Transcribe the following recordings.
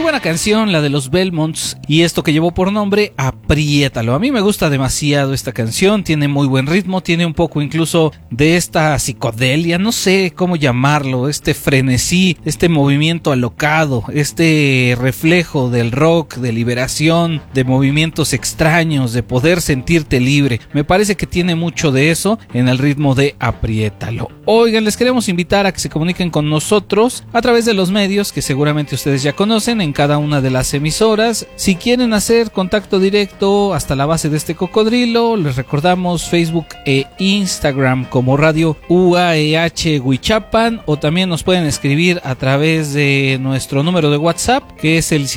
buena canción, la de los Belmonts, y esto que llevó por nombre Apriétalo. A mí me gusta demasiado esta canción, tiene muy buen ritmo, tiene un poco incluso de esta psicodelia, no sé cómo llamarlo, este frenesí, este movimiento alocado, este reflejo del rock, de liberación, de movimientos extraños, de poder sentirte libre. Me parece que tiene mucho de eso en el ritmo de Apriétalo. Oigan, les queremos invitar a que se comuniquen con nosotros a través de los medios que seguramente ustedes ya conocen en cada una de las emisoras. Si quieren hacer contacto directo hasta la base de este cocodrilo, les recordamos Facebook e Instagram como Radio UAEH Huichapan, o también nos pueden escribir a través de nuestro número de WhatsApp, que es el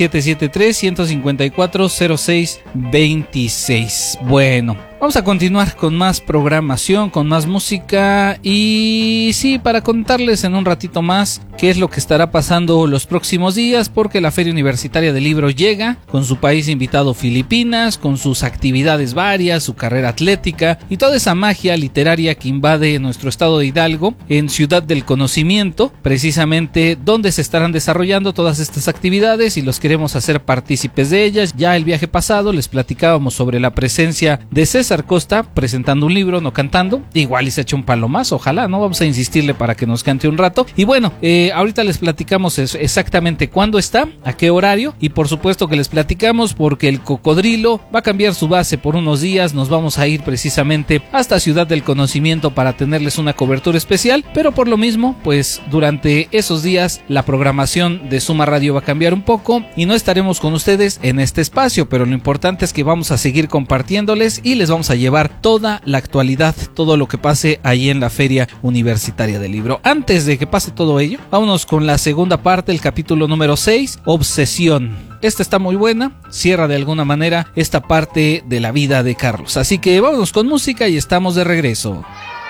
773-154-0626. Bueno, vamos a continuar con más programación, con más música y sí, para contarles en un ratito más qué es lo que estará pasando los próximos días, porque la Feria Universitaria del Libro llega con su país invitado Filipinas, con sus actividades varias, su carrera atlética y toda esa magia literaria que invade nuestro estado de Hidalgo, en Ciudad del Conocimiento, precisamente donde se estarán desarrollando todas estas actividades, y los queremos hacer partícipes de ellas. Ya el viaje pasado les platicábamos sobre la presencia de César Costa presentando un libro, no cantando. Igual y se echa un palo más, ojalá, ¿no? Vamos a insistirle para que nos cante un rato. Y bueno, ahorita les platicamos exactamente cuándo está, a qué horario, y por supuesto que les platicamos porque el cocodrilo va a cambiar su base por unos días. Nos vamos a ir precisamente hasta Ciudad del Conocimiento para tenerles una cobertura especial, pero por lo mismo, pues durante esos días la programación de Suma Radio va a cambiar un poco y no estaremos con ustedes en este espacio, pero lo importante es que vamos a seguir compartiéndoles y les vamos a llevar toda la actualidad, todo lo que pase ahí en la Feria Universitaria del Libro. Antes de que pase todo ello, vámonos con la segunda parte, el capítulo número 6, Obsesión. Esta está muy buena, cierra de alguna manera esta parte de la vida de Carlos. Así que vámonos con música y estamos de regreso.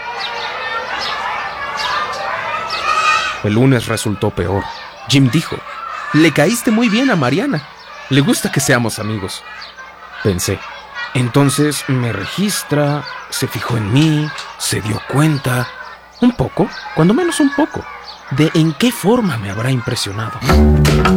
El lunes resultó peor. Jim dijo: le caíste muy bien a Mariana. Le gusta que seamos amigos. Pensé. Entonces me registra, se fijó en mí, se dio cuenta, un poco, cuando menos un poco, de en qué forma me habrá impresionado.